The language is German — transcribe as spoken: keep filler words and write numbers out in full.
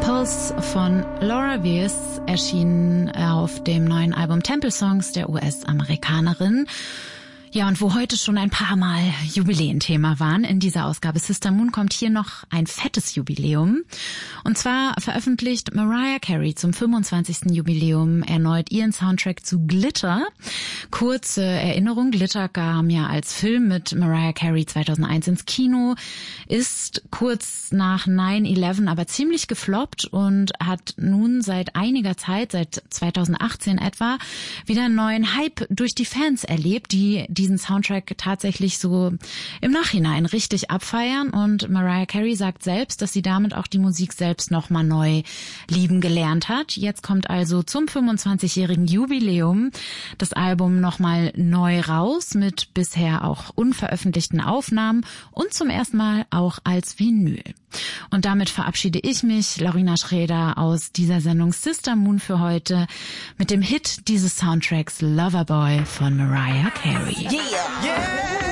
Pulse von Laura Weirs erschien auf dem neuen Album Temple Songs der U S-Amerikanerin. Ja, und wo heute schon ein paar Mal Jubiläenthema waren in dieser Ausgabe Sister Moon, kommt hier noch ein fettes Jubiläum. Und zwar veröffentlicht Mariah Carey zum fünfundzwanzigsten Jubiläum erneut ihren Soundtrack zu Glitter. Kurze Erinnerung, Glitter kam ja als Film mit Mariah Carey zweitausendeins ins Kino, ist kurz nach nine eleven aber ziemlich gefloppt und hat nun seit einiger Zeit, seit zweitausendachtzehn etwa, wieder einen neuen Hype durch die Fans erlebt, die diesen Soundtrack tatsächlich so im Nachhinein richtig abfeiern. Und Mariah Carey sagt selbst, dass sie damit auch die Musik selbst nochmal neu lieben gelernt hat. Jetzt kommt also zum fünfundzwanzigjährigen Jubiläum das Album nochmal neu raus mit bisher auch unveröffentlichten Aufnahmen und zum ersten Mal auch als Vinyl. Und damit verabschiede ich mich, Laurina Schräder, aus dieser Sendung Sister Moon für heute mit dem Hit dieses Soundtracks Loverboy von Mariah Carey. Yeah. Yeah.